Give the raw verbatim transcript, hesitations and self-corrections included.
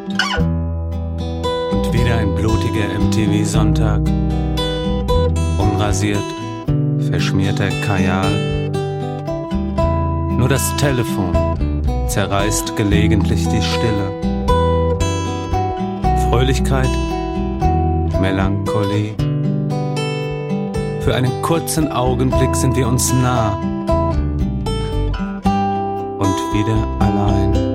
Und wieder ein blutiger M T V-Sonntag. Unrasiert, verschmierter Kajal. Nur das Telefon zerreißt gelegentlich die Stille. Fröhlichkeit, Melancholie. Für einen kurzen Augenblick sind wir uns nah und wieder allein.